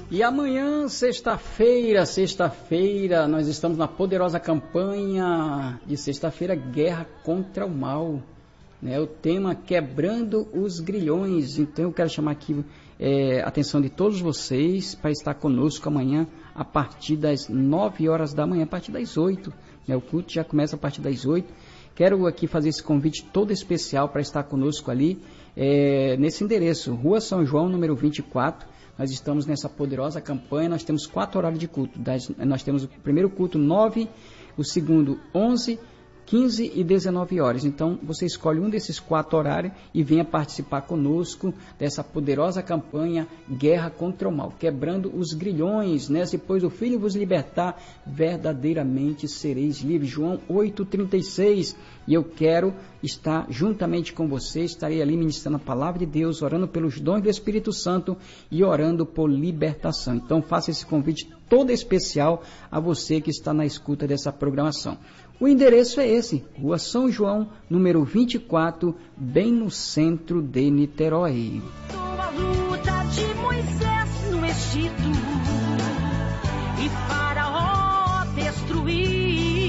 E amanhã, sexta-feira, nós estamos na poderosa campanha de sexta-feira, Guerra contra o Mal, né? O tema Quebrando os Grilhões. Então eu quero chamar aqui a atenção de todos vocês para estar conosco amanhã a partir das 9 horas da manhã, a partir das 8, né? O culto já começa a partir das 8. Quero aqui fazer esse convite todo especial para estar conosco ali, nesse endereço, Rua São João, número 24. Nós estamos nessa poderosa campanha, nós temos 4 horários de culto. Nós temos o primeiro culto 9, o segundo 11, 15 e 19 horas. Então você escolhe um desses 4 horários e venha participar conosco dessa poderosa campanha Guerra contra o Mal, quebrando os grilhões, né? Depois o Filho vos libertar, verdadeiramente sereis livres. João 8,36. E eu quero estar juntamente com você, estarei ali ministrando a palavra de Deus, orando pelos dons do Espírito Santo e orando por libertação. Então faça esse convite todo especial a você que está na escuta dessa programação. O endereço é esse, Rua São João, número 24, bem no centro de Niterói. A luta de Moisés no Egito e Faraó destruiu.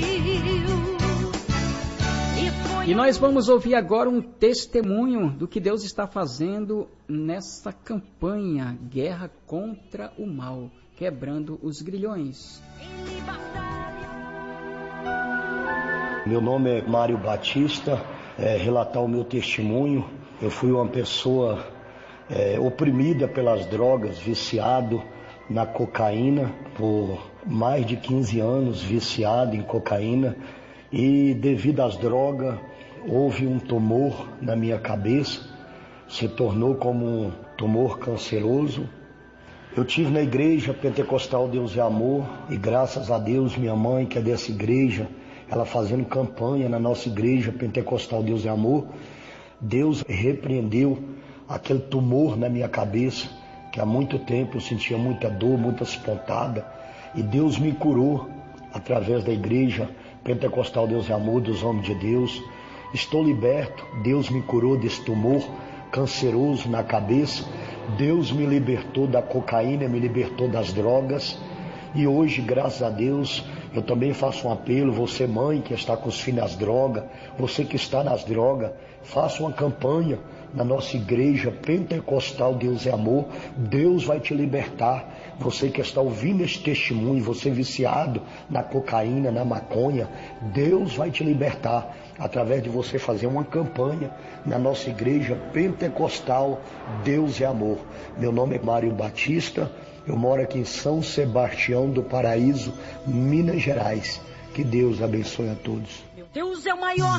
E nós vamos ouvir agora um testemunho do que Deus está fazendo nessa campanha Guerra contra o Mal, quebrando os grilhões. Meu nome é Mário Batista, relatar o meu testemunho. Eu fui uma pessoa oprimida pelas drogas, viciado na cocaína, por mais de 15 anos viciado em cocaína, e devido às drogas houve um tumor na minha cabeça, se tornou como um tumor canceroso. Eu tive na igreja Pentecostal Deus é Amor, e graças a Deus minha mãe, que é dessa igreja, ela fazendo campanha na nossa igreja Pentecostal Deus é Amor, Deus repreendeu aquele tumor na minha cabeça, que há muito tempo eu sentia muita dor, muitas pontadas, e Deus me curou através da igreja Pentecostal Deus é Amor, dos homens de Deus. Estou liberto, Deus me curou desse tumor canceroso na cabeça, Deus me libertou da cocaína, me libertou das drogas, e hoje, graças a Deus, eu também faço um apelo, você mãe que está com os filhos nas drogas, você que está nas drogas, faça uma campanha na nossa igreja Pentecostal Deus é Amor, Deus vai te libertar. Você que está ouvindo este testemunho, você viciado na cocaína, na maconha, Deus vai te libertar através de você fazer uma campanha na nossa igreja Pentecostal Deus é Amor. Meu nome é Mário Batista, eu moro aqui em São Sebastião do Paraíso, Minas Gerais. Que Deus abençoe a todos. Meu Deus é o maior.